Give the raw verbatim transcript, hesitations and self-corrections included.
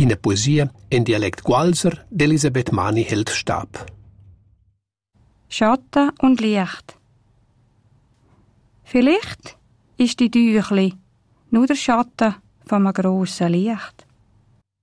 in der Poesie in Dialekt Gualser d'Elisabeth Mani hält Stab. Schatten und Licht. Vielleicht ist die Tür nur der Schatten von einem grossen Licht.